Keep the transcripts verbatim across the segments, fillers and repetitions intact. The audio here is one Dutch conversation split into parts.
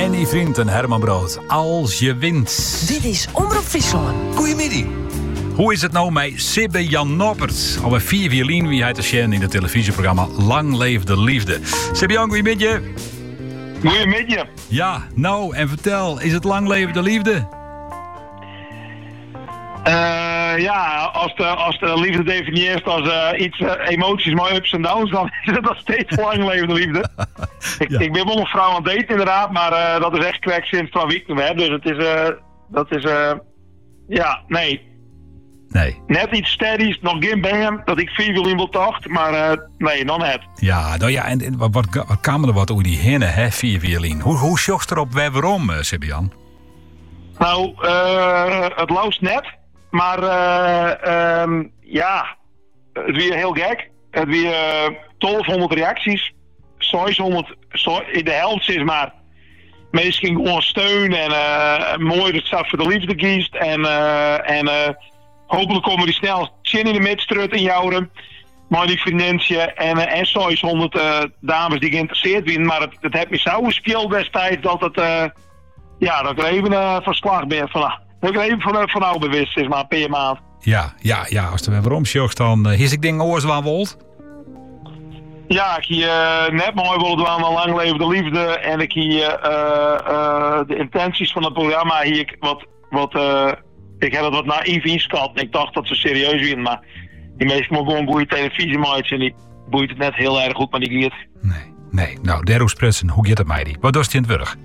En die vriend en Herman Brood. Als je wint. Dit is Omroep Friesland. Goedemiddag. Hoe is het nou met Sibbe Jan Noppert? Alweer vier violien wie hij te zien in het televisieprogramma Lang Leef de Liefde. Sibbe Jan, goedemiddag. Goedemiddag. Ja, nou en vertel, is het Lang Leef de Liefde? Uh, ja, als de, als de liefde definieert als uh, iets uh, emoties, maar ups en downs, dan is het nog steeds lang levende liefde. ik, Ja. ik ben wel een vrouw aan het daten inderdaad, maar uh, dat is echt kwek sinds twee weken. Hè? Dus het is, uh, dat is, uh, ja, nee. Nee. Net iets steadies, nog geen bam, dat ik vier wil in wil tocht, maar uh, nee, nog net. Ja, nou ja, en, en wat, wat, wat kwam er wat over die hinnen, hè, vier violien? Hoe, hoe zocht erop weer waarom, uh, Sibbe Jan? Nou, uh, het loopt net. Maar uh, um, ja, het weer heel gek. Het weer uh, twaalfhonderd reacties. zeshonderd, in de helft is maar. Mensen gingen gewoon steun en uh, mooi dat het zelf voor de liefde kiest. En, uh, en uh, hopelijk komen die snel zin in de midstrut in jouwen. Maar die vriendinnetje en, uh, en zeshonderd uh, dames die geïnteresseerd zijn. Maar het, het heeft me zo gespeeld destijds dat het, uh, ja, dat ik er even uh, van slag ben vanaf. Dat ik even van, van nou bewust is, maar per maand. Ja, ja, ja, als er weer waarom zocht, dan uh, is ik denk oors waar wolt. Ja, ik hier uh, net mooi wil het wel lang leven de liefde. En ik hier uh, uh, de intenties van het programma hier ik wat, wat uh, ik heb het wat naïef inschat. Ik dacht dat ze serieus waren, maar die meesten moeten gewoon goede televisie maken en die boeit het net heel erg goed, maar die giet. Nee, nee, nou, Derro Sprutsen, hoe gaat het mij die? Wat doet je in het wurg?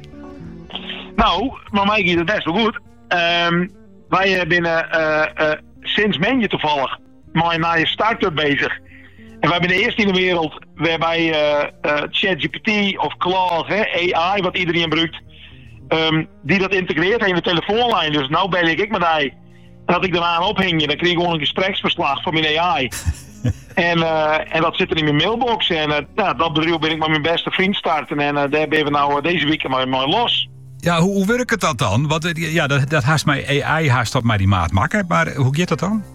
Nou, maar mij gaat het best wel goed. Um, wij binnen uh, uh, sinds Menje toevallig maar naar je start-up bezig. En wij zijn de eerste in de wereld waarbij uh, uh, ChatGPT of Claude, hè, A I, wat iedereen gebruikt, um, die dat integreert in de telefoonlijn. Dus nou bel ik met hij. En dat ik daaraan ophing, dan kreeg ik gewoon een gespreksverslag van mijn A I. en, uh, en dat zit er in mijn mailbox. En uh, nou, dat bedrijf ben ik met mijn beste vriend starten. En uh, daar ben we nou uh, deze week maar mooi los. Ja, hoe, hoe werkt het dat dan? Want ja, dat, dat haast mij A I haast op mij die maat maken. Maar hoe gaat dat dan?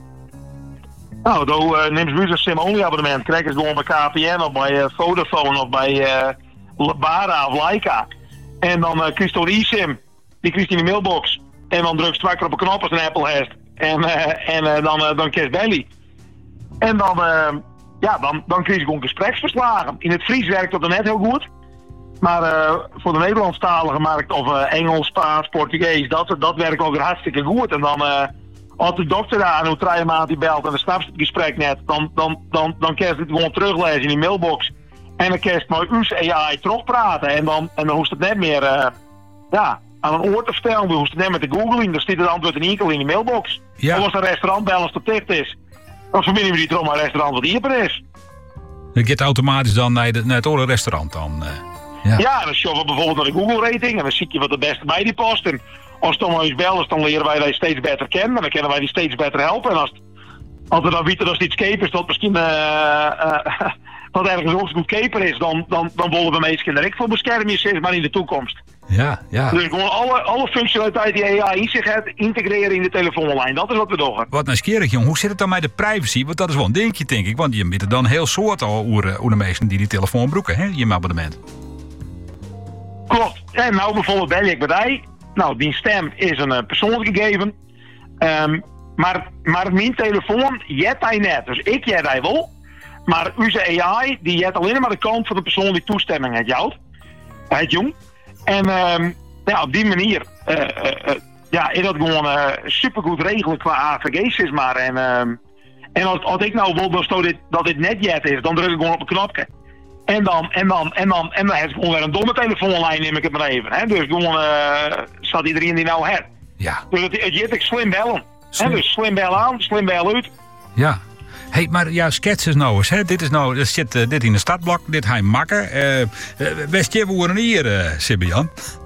Nou, dan uh, neem je een sim-only abonnement. Krijg je gewoon bij K P N of bij uh, Vodafone of bij uh, Bara of Leica. En dan uh, kiest door eSIM. Die kiest in de mailbox. En dan drukt twee keer op een knop als een Apple heeft. En, uh, en uh, dan, uh, dan kiest Belly. En dan, uh, ja, dan, dan kies ik gewoon gespreksverslagen. In het Fries werkt dat er net heel goed. Maar uh, voor de Nederlandstalige markt of uh, Engels, Spaans, Portugees, dat, dat werkt ook weer hartstikke goed. En dan, uh, als de dokter daar en hoe drie maand die belt en dan snapt het gesprek net, dan, dan, dan, dan kan je het gewoon teruglezen in die mailbox. En dan kan je met uw A I terugpraten. En dan, en dan hoeft het net meer uh, ja, aan een oor te vertellen. Dan hoeft het net met de googling. Dan staat het antwoord in enkel in die mailbox. Ja. Of als een restaurant bellen als het dicht is, dan verbinden we die toch maar een restaurant wat dieper is. Je gaat automatisch dan naar, de, naar het andere restaurant dan. Uh, ja. Ja, dan showen we bijvoorbeeld naar de Google rating en dan zie je wat de beste bij die past. En als het dan eens bellen is, dan leren wij die steeds beter kennen en dan kunnen wij die steeds beter helpen. En als, als we dan weten dat het iets keper is, dat misschien uh, uh, wat ergens ook goed keper is, dan, dan, dan willen we meestal direct voor bescherming is, maar in de toekomst. Ja, ja. Dus gewoon alle, alle functionaliteit die A I in zich heeft, integreren in de telefoonlijn. Dat is wat we doen. Wat nieuwsgierig, jong. Hoe zit het dan met de privacy? Want dat is wel een dingetje, denk ik. Want je bent er dan heel soort al over de mensen die die telefoon broeken, hè? Je abonnement. Klopt. En nou bijvoorbeeld bel ik bij die. Nou, die stem is een uh, persoonlijk gegeven. Um, maar, maar mijn telefoon jet hij net. Dus ik jet hij wel. Maar onze A I, die jet alleen maar de kant van de persoon die toestemming heeft jou. Het jong. En um, ja, op die manier uh, uh, uh, ja, is dat gewoon uh, supergoed regelen qua A V G's is maar. En, um, en als, als ik nou wil dat dit, dat dit net jet is, dan druk ik gewoon op een knopje. En dan, en dan, en dan, en dan heb ik gewoon weer een domme telefoonlijn, neem ik het maar even. Hè? Dus gewoon, uh, staat iedereen die nou heeft. Ja. Dus het, het jet ik slim bellen. Slim. Hè? Dus slim bellen aan, slim bellen uit. Ja. Hey, maar ja, schets is nou eens, hè. Dit is nou, er zit uh, dit in de startblok, dit ga je makken. Uh, uh, Wist je hoe hier, uh, Sibbe Jan?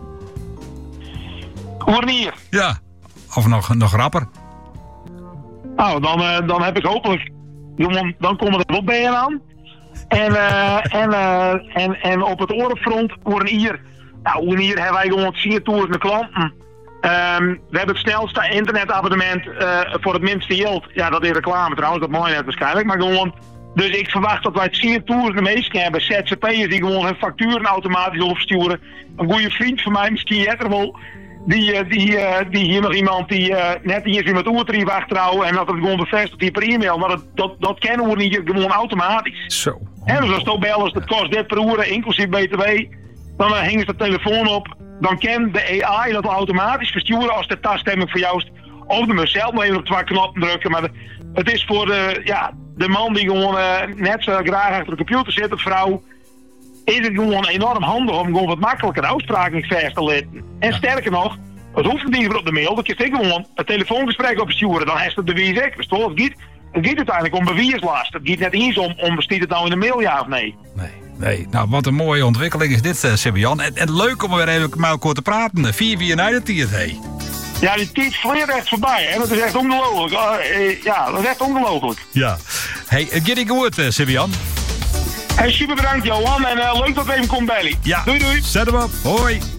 Hoe hier? Ja. Of nog, nog rapper. Nou, dan, uh, dan heb ik hopelijk, dan, dan komen er wat bij je aan. En, uh, en, uh, en, en op het orenfront, hoe hier, nou, hoe hier hebben wij gewoon vierduizend klanten. Um, we hebben het snelste internetabonnement uh, voor het minste geld. Ja, dat is reclame trouwens, dat mooi net waarschijnlijk. Maar gewoon Dus ik verwacht dat wij het zeer toerende meesten hebben. Z Z P'ers die gewoon hun facturen automatisch opsturen. Een goede vriend van mij, misschien Jetter wel. Die, die, die hier nog iemand die uh, net hier is weer met oertarief achterhouden. En dat het gewoon bevestigt hier per e-mail. Maar dat, dat, dat kennen we niet gewoon automatisch. Zo. En dus als het ook bellen, dat kost dit per uur, inclusief B T W. Dan uh, hingen ze de telefoon op. Dan kan de A I dat automatisch versturen als de taststemming voor jou is. Of de moet zelf nog even op twee knoppen drukken. Maar de, het is voor de, ja, de man die gewoon uh, net zo graag achter de computer zit, of vrouw. Is het gewoon enorm handig om gewoon wat makkelijker uitspraken vast te letten. En ja. Sterker nog, het hoeft niet meer op de mail. Dan kun je gewoon een telefoongesprek opsturen. Dan heeft het bewijs ik. Het gaat, het gaat uiteindelijk om bewijslast. Het gaat net eens om, om bestaat het nou in de mail, ja of nee? Nee. Nee, nou wat een mooie ontwikkeling is dit, uh, Sibbe-Jan. En, en leuk om weer even met elkaar te praten. Vier vier naar de tiert, hé. Ja, die tijd vleert echt voorbij, hè. Dat is echt ongelooflijk. Uh, uh, ja, dat is echt ongelooflijk. Ja. Hey, het gaat goed, uh, Sibbe-Jan. Hey, super bedankt, Johan. En uh, leuk dat we even kon bellen. Ja. Doei, doei. Zet hem op. Hoi.